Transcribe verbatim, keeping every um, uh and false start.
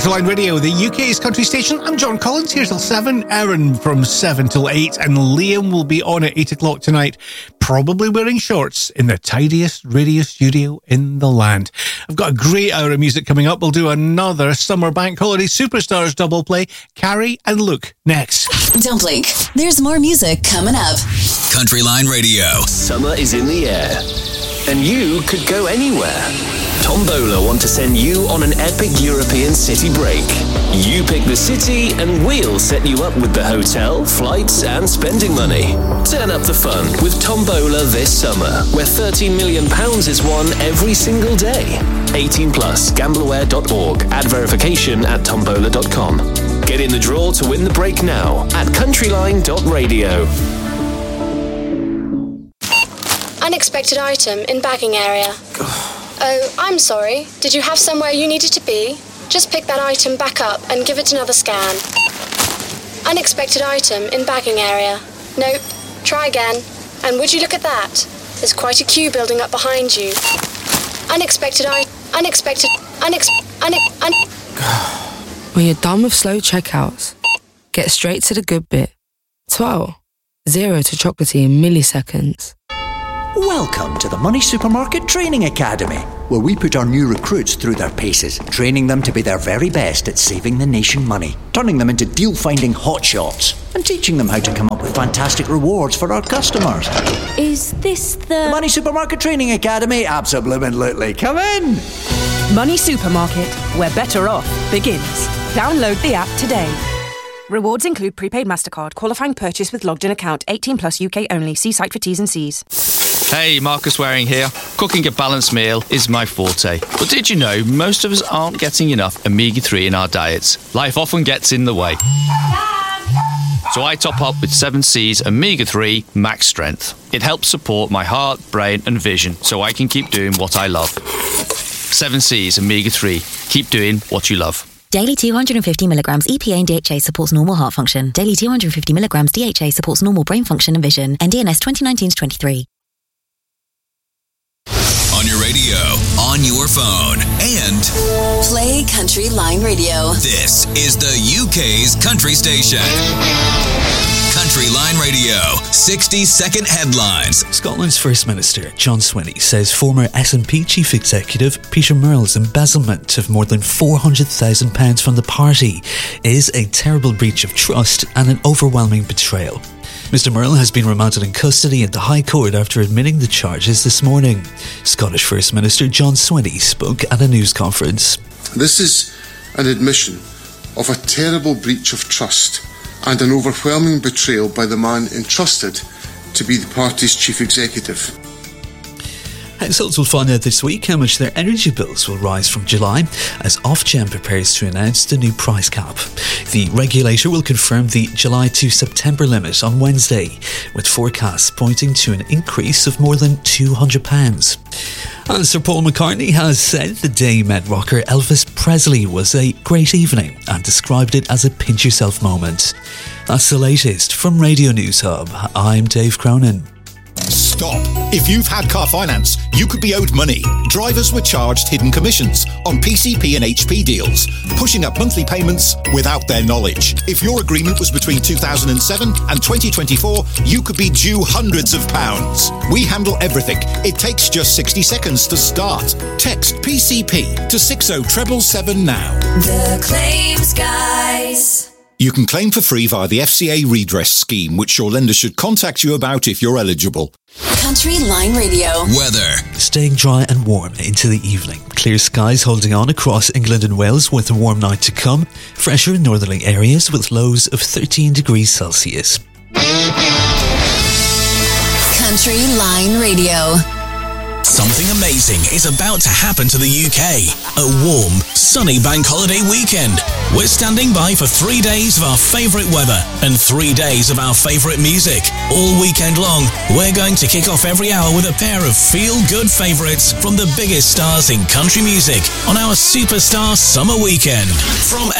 Countryline Radio, the U K's country station. I'm John Collins, here till seven. Aaron from seven till eight. And Liam will be on at eight o'clock tonight, probably wearing shorts in the tidiest radio studio in the land. I've got a great hour of music coming up. We'll do another Summer Bank Holiday Superstars double play. Carrie and Luke next. Don't blink. There's more music coming up. Countryline Radio. Summer is in the air, and you could go anywhere. Tombola want to send you on an epic European city break. You pick the city and we'll set you up with the hotel, flights and spending money. Turn up the fun with Tombola this summer, where thirteen million pounds is won every single day. eighteen plus, gambleaware dot org. Add verification at tombola dot com. Get in the draw to win the break now at countryline dot radio. Unexpected item in bagging area. Oh, I'm sorry. Did you have somewhere you needed to be? Just pick that item back up and give it another scan. Unexpected item in bagging area. Nope. Try again. And would you look at that? There's quite a queue building up behind you. Unexpected I... Unexpected... Unex... Une... Un... When you're done with slow checkouts, get straight to the good bit. twelve. Zero to chocolatey in milliseconds. Welcome to the Money Supermarket Training Academy, where we put our new recruits through their paces, training them to be their very best at saving the nation money, turning them into deal-finding hotshots, and teaching them how to come up with fantastic rewards for our customers. Is this the... the Money Supermarket Training Academy? Absolutely. Come in! Money Supermarket, where better off begins. Download the app today. Rewards include prepaid MasterCard, qualifying purchase with logged-in account, eighteen plus U K only. See site for T's and C's. Hey, Marcus Waring here. Cooking a balanced meal is my forte. But did you know most of us aren't getting enough omega three in our diets? Life often gets in the way. So I top up with seven C's omega three Max Strength. It helps support my heart, brain and vision so I can keep doing what I love. seven C's omega three. Keep doing what you love. Daily two hundred fifty milligrams E P A and D H A supports normal heart function. Daily two hundred fifty milligrams D H A supports normal brain function and vision. N D N S twenty nineteen to twenty-three. On your radio, on your phone, and Play Country Line Radio. This is the U K's country station. Country Line Radio, sixty second headlines. Scotland's First Minister, John Swinney, says former S N P Chief Executive Peter Murrell's embezzlement of more than four hundred thousand pounds from the party is a terrible breach of trust and an overwhelming betrayal. Mister Murrell has been remanded in custody at the High Court after admitting the charges this morning. Scottish First Minister John Swinney spoke at a news conference. This is an admission of a terrible breach of trust and an overwhelming betrayal by the man entrusted to be the party's chief executive. Households will find out this week how much their energy bills will rise from July as Ofgem prepares to announce the new price cap. The regulator will confirm the July to September limit on Wednesday, with forecasts pointing to an increase of more than two hundred pounds. And Sir Paul McCartney has said the day met rocker Elvis Presley was a great evening and described it as a pinch yourself moment. That's the latest from Radio News Hub. I'm Dave Cronin. Stop. If you've had car finance, you could be owed money. Drivers were charged hidden commissions on P C P and H P deals, pushing up monthly payments without their knowledge. If your agreement was between two thousand seven and twenty twenty-four, you could be due hundreds of pounds. We handle everything. It takes just sixty seconds to start. Text P C P to six oh seven seven now. The Claims Guys. You can claim for free via the F C A redress scheme, which your lender should contact you about if you're eligible. Country Line Radio. Weather. Staying dry and warm into the evening. Clear skies holding on across England and Wales with a warm night to come. Fresher in northerly areas with lows of thirteen degrees Celsius. Country Line Radio. Something amazing is about to happen to the U K. A warm, sunny bank holiday weekend. We're standing by for three days of our favourite weather and three days of our favourite music. All weekend long, we're going to kick off every hour with a pair of feel-good favourites from the biggest stars in country music on our Superstar Summer Weekend. From